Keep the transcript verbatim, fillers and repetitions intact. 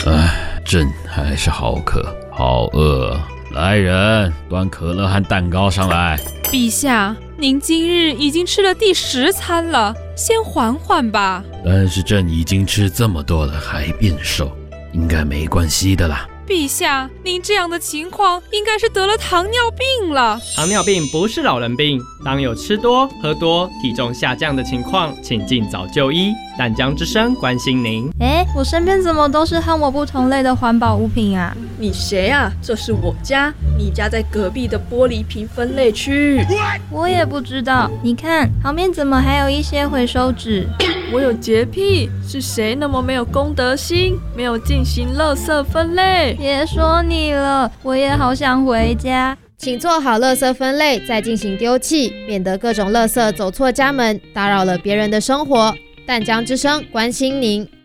唉，朕还是好渴，好饿。来人，端可乐和蛋糕上来。 陛下，您今日已经吃了第十餐了，先缓缓吧。 但是朕已经吃这么多了，还变瘦，应该没关系的啦。 陛下，您这样的情况应该是得了糖尿病了。 糖尿病不是老人病，当有吃多、喝多、体重下降的情况，请尽早就医。淡江之声关心您。 哎，我身边怎么都是和我不同类的环保物品啊？ 你谁啊？这是我家，你家在隔壁的玻璃瓶分类区。 我也不知道，你看旁边怎么还有一些回收纸？ 我有洁癖，是谁那么没有公德心，没有进行垃圾分类？ 别说你了，我也好想回家。 请做好垃圾分类，再进行丢弃，免得各种垃圾走错家门，打扰了别人的生活。淡江之声关心您。